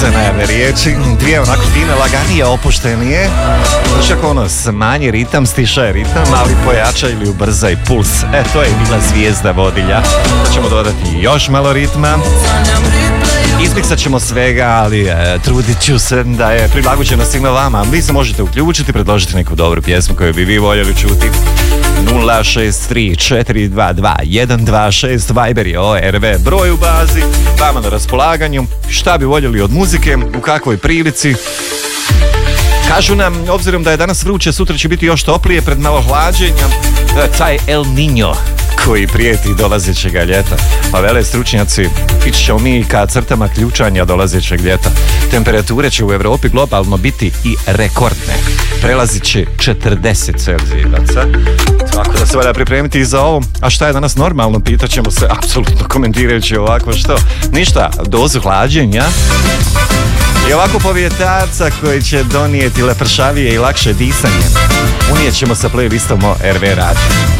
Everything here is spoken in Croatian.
najave riječi, dvije onako fine, laganije, opuštenije. Znači ako ono smanji ritam, stišaj ritam, ali pojača ili ubrzaj puls. To je bila zvijezda vodilja. Sad ćemo dodati još malo ritma. Izmiksat ćemo svega, ali trudit ću se da je prilagođeno svima vama. Vi se možete uključiti, predložiti neku dobru pjesmu koju bi vi voljeli čuti. 063-422-126 Viber je ORV broj u bazi, vama na raspolaganju. Šta bi voljeli od muzike, u kakvoj prilici. Kažu nam, obzirom da je danas vruće, sutra će biti još toplije pred malo hlađenja, taj El Niño koji prijeti dolazećega ljeta. Pa vele stručnjaci, ići ćemo mi ka crtama ključanja dolazećeg ljeta. Temperature će u Europi globalno biti i rekordne. Prelazit će 40 Celzijaca. Tako da se valja pripremiti i za ovo. A šta je danas normalno, pitat ćemo se apsolutno komentirajući ovako što. Ništa, dozu hlađenja i ovako povjetarca koji će donijeti lepršavije i lakše disanje. Unijet ćemo sa playlistom ORV Radio.